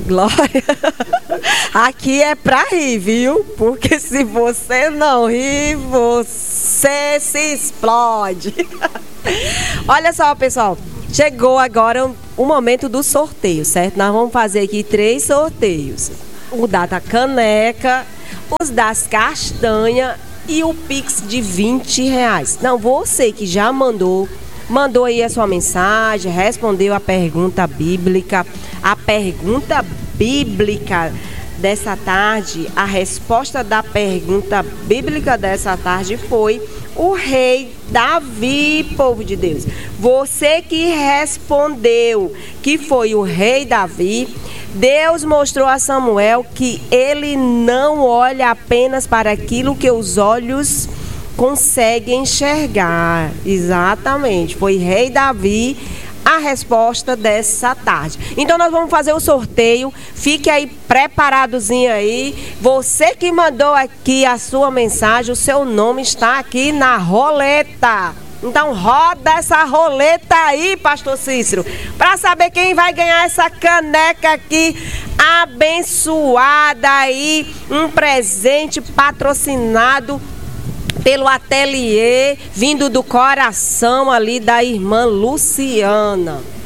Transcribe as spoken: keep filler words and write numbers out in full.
Glória. Aqui é pra rir, viu? Porque se você não rir, você se explode. Olha só, pessoal. Chegou agora o momento do sorteio, certo? Nós vamos fazer aqui três sorteios. O da caneca, os das castanhas e o Pix de vinte reais. Não, você que já mandou, mandou aí a sua mensagem, respondeu a pergunta bíblica. A pergunta bíblica dessa tarde, a resposta da pergunta bíblica dessa tarde foi o rei Davi, povo de Deus. Você que respondeu que foi o rei Davi, Deus mostrou a Samuel que ele não olha apenas para aquilo que os olhos conseguem enxergar. Exatamente, foi rei Davi a resposta dessa tarde. Então nós vamos fazer o sorteio. Fique aí preparadozinho aí. Você que mandou aqui a sua mensagem, o seu nome está aqui na roleta. Então roda essa roleta aí, pastor Cícero, para saber quem vai ganhar essa caneca aqui abençoada aí, um presente patrocinado pelo ateliê, vindo do coração ali da irmã Luciana.